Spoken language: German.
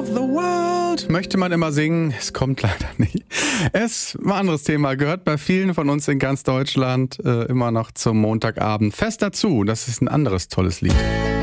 of the world möchte man immer singen, es kommt leider nicht. Es war ein anderes Thema, gehört bei vielen von uns in ganz Deutschland immer noch zum Montagabend fest dazu. Das ist ein anderes tolles Lied.